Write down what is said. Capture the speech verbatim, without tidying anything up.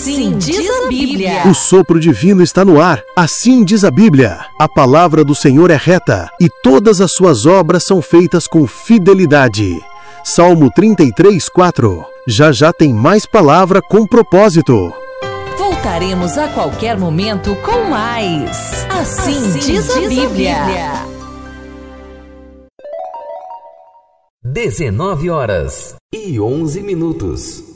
Assim diz a Bíblia. O sopro divino está no ar. Assim diz a Bíblia. A palavra do Senhor é reta e todas as suas obras são feitas com fidelidade. Salmo trinta e três, quatro. Já já tem mais palavra com propósito. Voltaremos a qualquer momento com mais. Assim, assim diz, a, diz Bíblia. a Bíblia. dezenove horas e onze minutos.